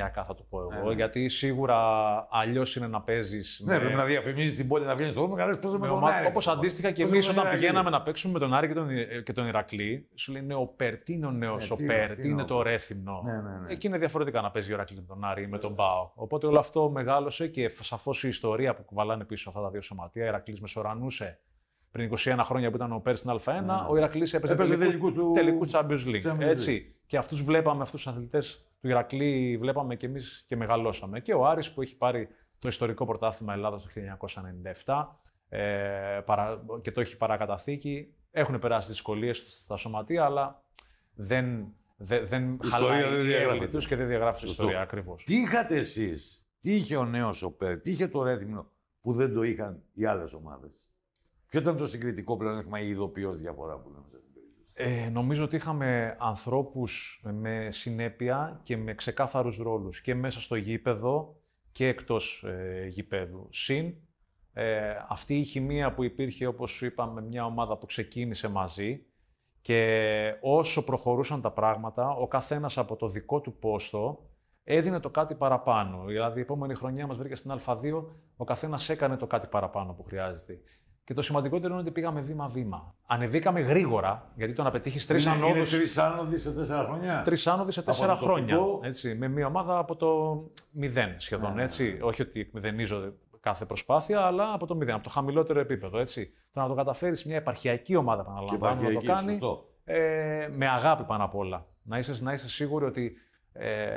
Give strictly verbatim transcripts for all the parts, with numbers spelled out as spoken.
περιφερειακά, θα το πω εγώ. Ναι. Γιατί σίγουρα αλλιώς είναι να παίζεις. Ναι, με... πρέπει να διαφημίζεις την πόλη, να βγαίνεις στον δρόμο και να λες παίζω με τον Άρη. Όπως αντίστοιχα και εμείς όταν πηγαίναμε να παίξουμε με τον Άρη και τον, και τον Ηρακλή, σου λέει νεοπέρ, τι είναι ο νέος οπέρ, τι είναι το Ρέθυμνο. Ναι, ναι, ναι. Εκεί είναι διαφορετικά να παίζει ο Ηρακλής με τον Άρη ή με τον Πάο. Οπότε όλο αυτό μεγάλωσε και σαφώς η ιστορία που κουβαλάνε πίσω αυτά τα δύο σωματεία. Ηρακλής μεσορανούσε. Πριν είκοσι ένα χρόνια που ήταν ο Πέρ στην Α1, yeah. ο Ηρακλής έπαιζε τελικούς του... τελικούς Champions League. Champions έτσι. Και αυτούς βλέπαμε, αυτούς τους αθλητές του Ηρακλή, βλέπαμε και εμείς και μεγαλώσαμε. Και ο Άρης που έχει πάρει το ιστορικό πρωτάθλημα Ελλάδας το χίλια εννιακόσια ενενήντα επτά ε, παρα... και το έχει παρακαταθήκη. Έχουν περάσει δυσκολίες στα σωματεία, αλλά δεν, δε, δεν χαλάει η έγκλη τους και δεν διαγράφει την ιστορία ακριβώς. Τι είχατε εσείς, τι είχε ο νέος ο Πέρ, τι είχε το Ρέθυμνο που δεν το είχαν οι άλλες ομάδες? Ποιο ήταν το συγκριτικό πλεονέκτημα ή η ειδοποιώς διαφορά που λέμε σε αυτήν την περίπτωση? Ε, νομίζω ότι είχαμε ανθρώπους με συνέπεια και με ξεκάθαρους ρόλους και μέσα στο γήπεδο και εκτός ε, γηπέδου. Συν ε, αυτή η χημεία που υπήρχε, όπως σου είπαμε, μια ομάδα που ξεκίνησε μαζί και όσο προχωρούσαν τα πράγματα, ο καθένας από το δικό του πόστο έδινε το κάτι παραπάνω. Δηλαδή η επόμενη χρονιά μας βρήκε στην Α2, ο καθένας έκανε το κάτι παραπάνω που χρειάζεται. Και το σημαντικότερο είναι ότι πήγαμε βήμα-βήμα. Ανεβήκαμε γρήγορα, γιατί το να πετύχεις τρεις ανόδους. Είναι τρεις άνοδοι σε τέσσερα χρόνια. Τρεις άνοδοι σε τέσσερα χρόνια. Έτσι, με μια ομάδα από το μηδέν σχεδόν. Ναι, έτσι. Ναι. Όχι ότι εκμηδενίζω κάθε προσπάθεια, αλλά από το μηδέν, από το χαμηλότερο επίπεδο. Έτσι. Το να το καταφέρεις μια επαρχιακή ομάδα, επαναλαμβάνω, να το κάνει ε, με αγάπη πάνω απ' όλα. Να είσαι, να είσαι σίγουροι ότι ε,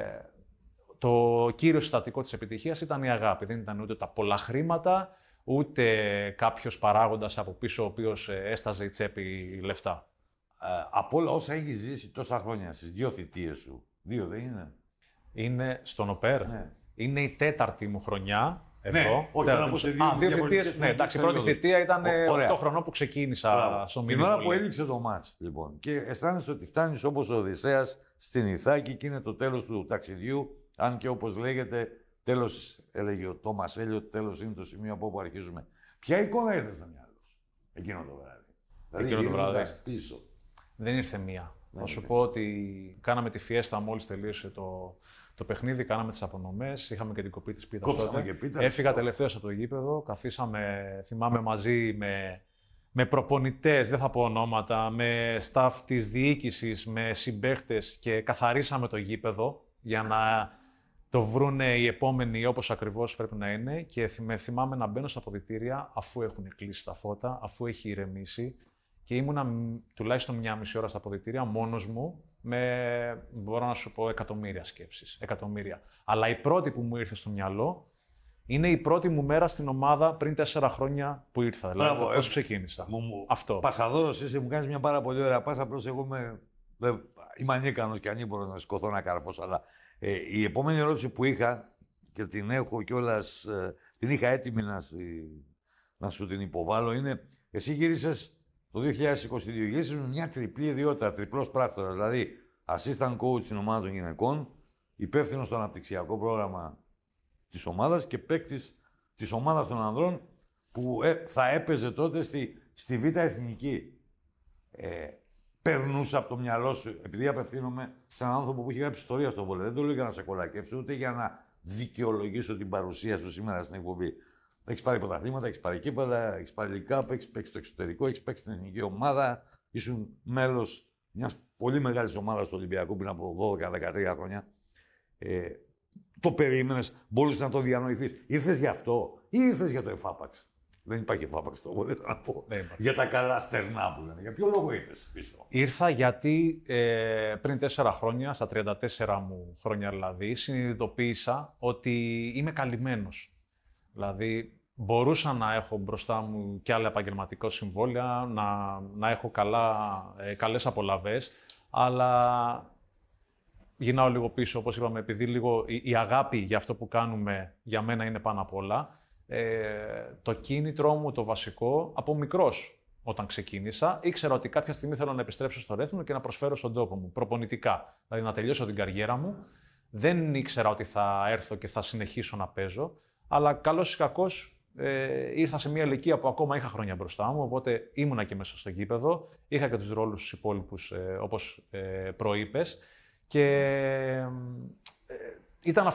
το κύριο συστατικό της επιτυχίας ήταν η αγάπη. Δεν ήταν ούτε τα πολλά χρήματα, ούτε κάποιος παράγοντας από πίσω ο οποίος έσταζε η τσέπη λεφτά. Ε, από όλα όσα έχεις ζήσει τόσα χρόνια στις δύο θητείες σου, δύο δεν είναι? Είναι στον ΟΠΕΡ. Ναι. Είναι η τέταρτη μου χρονιά. Εδώ. Ναι, όχι, θέλω να πω σε δύο, Α, δύο θητείες. Ναι, εντάξει, η πρώτη θητεία ήταν οκτώ χρονών που ξεκίνησα στο Μινιβόλι. Την ώρα που έληξε το μάτς, λοιπόν, και αισθάνεσαι ότι φτάνεις όπως ο Οδυσσέας στην Ιθάκη και είναι το τέλος του ταξιδιού, αν και όπως λέγεται, τέλος, έλεγε ο Τόμας Έλιοτ, τέλος είναι το σημείο από όπου αρχίζουμε. Ποια εικόνα ήρθε στο μυαλό σου εκείνο το βράδυ? Εκείνο το βράδυ. Πίσω. Δεν ήρθε μία. Θα σου πω ότι κάναμε τη φιέστα μόλις τελείωσε το, το παιχνίδι, κάναμε τις απονομές, είχαμε και την κοπή της πίτας τότε. Έφυγα τελευταίος από το γήπεδο, καθίσαμε, θυμάμαι, μαζί με, με προπονητές, δεν θα πω ονόματα, με staff της διοίκησης, με συμπαίχτες και καθαρίσαμε το γήπεδο για να το βρούνε οι επόμενοι όπως ακριβώς πρέπει να είναι και με θυμάμαι να μπαίνω στα αποδυτήρια αφού έχουν κλείσει τα φώτα, αφού έχει ηρεμήσει και ήμουνα τουλάχιστον μια μισή ώρα στα αποδυτήρια μόνος μου με, μπορώ να σου πω, εκατομμύρια σκέψεις, εκατομμύρια. Αλλά η πρώτη που μου ήρθε στο μυαλό είναι η πρώτη μου μέρα στην ομάδα πριν τέσσερα χρόνια που ήρθα. Δηλαδή, Μπράβο, πώς ξεκίνησα. Μου, μου, Αυτό. Πασαδόρος είσαι, μου κάνεις μια πάρα πολύ ωραία πάσα, απλώς εγώ είμαι, είμαι ανίκανος και ανήμπορος να σηκωθώ να καρφώσω, αλλά ε, η επόμενη ερώτηση που είχα και την έχω κιόλας, ε, την είχα έτοιμη να, να σου την υποβάλω είναι, εσύ γύρισες το δύο χιλιάδες είκοσι δύο, γύρισες με μια τριπλή ιδιότητα, τριπλός πράκτορας, δηλαδή assistant coach στην ομάδα των γυναικών, υπεύθυνος στο αναπτυξιακό πρόγραμμα της ομάδας και παίκτης της ομάδας των ανδρών που ε, θα έπαιζε τότε στη, στη Β' Εθνική. Ε, περνούσε από το μυαλό σου, επειδή απευθύνομαι σε έναν άνθρωπο που έχει γράψει ιστορία στο βόλεϊ. Δεν το λέω για να σε κολακεύσω, ούτε για να δικαιολογήσω την παρουσία σου σήμερα στην εκπομπή. Έχεις πάρει πρωταθλήματα, έχεις πάρει κύπελα, έχεις πάρει λικάπ, έχεις παίξει στο εξωτερικό, έχεις παίξει στην εθνική ομάδα. Ήσουν μέλος μιας πολύ μεγάλης ομάδας του Ολυμπιακού πριν από δώδεκα δεκατρία χρόνια. Ε, το περίμενες, μπορούσες να το διανοηθείς. Ήρθες για αυτό ή ήρθες για το εφάπαξ? Δεν υπάρχει εφάπαξ στο βόλεϊ, να πω. Για τα καλά στερνά που λένε. Για ποιο λόγο ήρθες πίσω? Ήρθα γιατί ε, πριν τέσσερα χρόνια, στα τριάντα τέσσερα μου χρόνια δηλαδή, συνειδητοποίησα ότι είμαι καλυμμένος. Δηλαδή, μπορούσα να έχω μπροστά μου και άλλα επαγγελματικά συμβόλαια, να, να έχω καλά, ε, καλές απολαβές, αλλά γυρνάω λίγο πίσω, όπως είπαμε, επειδή λίγο η, η αγάπη για αυτό που κάνουμε για μένα είναι πάνω απ' όλα. Ε, το κίνητρό μου, το βασικό, από μικρός όταν ξεκίνησα, ήξερα ότι κάποια στιγμή θέλω να επιστρέψω στο Ρέθυμνο και να προσφέρω στον τόπο μου, προπονητικά. Δηλαδή να τελειώσω την καριέρα μου. Δεν ήξερα ότι θα έρθω και θα συνεχίσω να παίζω, αλλά καλώς ή κακώς ε, ήρθα σε μια ηλικία που ακόμα είχα χρόνια μπροστά μου, οπότε ήμουνα και μέσα στο γήπεδο, είχα και τους ρόλους τους υπόλοιπους, ε, όπως ε, προείπες, και ε, ήταν